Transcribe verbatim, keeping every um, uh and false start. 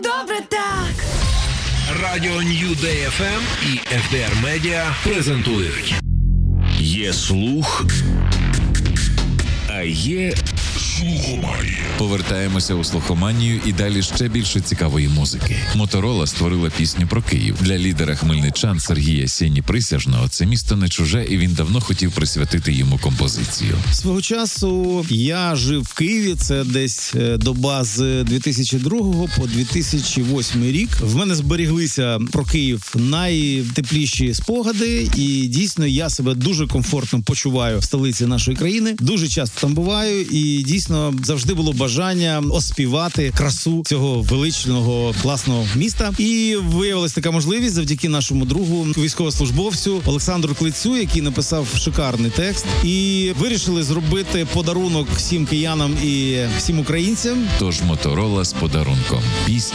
Добре так. Радіо New Day еф ем і еф ді ар Media презентують. Є слух, а є слухоманія. Повертаємося у слухоманію і далі ще більше цікавої музики. Моторола створила пісню про Київ. Для лідера хмельничан Сергія Сєні-Присяжного це місто не чуже, і він давно хотів присвятити йому композицію. Свого часу я жив в Києві, це десь доба з дві тисячі другого по дві тисячі восьмий рік. В мене зберіглися про Київ найтепліші спогади, і дійсно я себе дуже комфортно почуваю в столиці нашої країни. Дуже часто там буваю, і дійсно завжди було бажання оспівати красу цього величного, класного міста. І виявилась така можливість завдяки нашому другу, військовослужбовцю Олександру Клицю, який написав шикарний текст. І вирішили зробити подарунок всім киянам і всім українцям. Тож Моторола з подарунком. Пісня